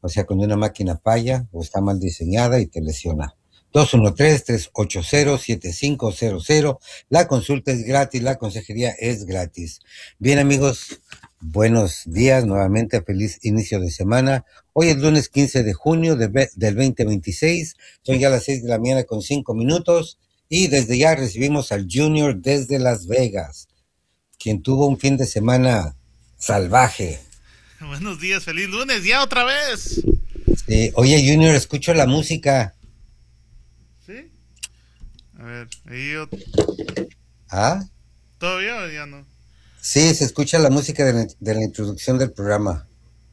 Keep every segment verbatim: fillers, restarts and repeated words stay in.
O sea, cuando una máquina falla o está mal diseñada y te lesiona. dos uno tres, tres ocho cero, siete cinco cero cero. La consulta es gratis, la consejería es gratis. Bien, amigos, buenos días nuevamente, feliz inicio de semana. Hoy es lunes quince de junio de ve- del dos mil veintiséis. Son ya las seis de la mañana con cinco minutos. Y desde ya recibimos al Junior desde Las Vegas, quien tuvo un fin de semana salvaje. Buenos días, feliz lunes, ya otra vez. Sí, oye, Junior, escucho la música. ¿Sí? A ver, ahí yo... ¿Ah? ¿Todavía o ya no? Sí, se escucha la música de la, de la introducción del programa.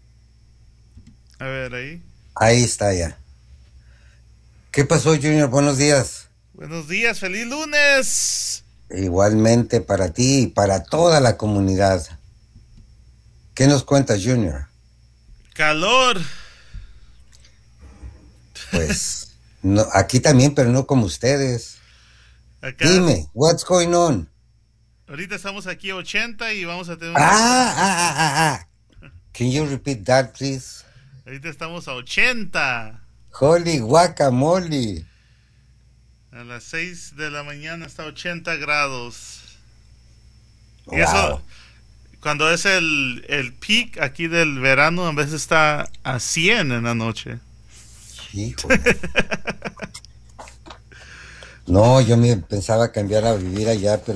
A ver, ahí. Ahí está ya. ¿Qué pasó, Junior? Buenos días. Buenos días, feliz lunes. Igualmente para ti y para toda la comunidad. ¿Qué nos cuentas, Junior? Calor. Pues no, aquí también, pero no como ustedes. Acá, Dime, what's going on? ahorita estamos aquí a ochenta y vamos a tener una... Ah, ah, ah, ah, ah. Can you repeat that, please? Ahorita estamos a ochenta. Holy guacamole. A las seis de la mañana está a ochenta grados. Y eso, Wow. cuando es el, el peak aquí del verano, a veces está a cien en la noche. Híjole. No, yo me pensaba cambiar a vivir allá, pero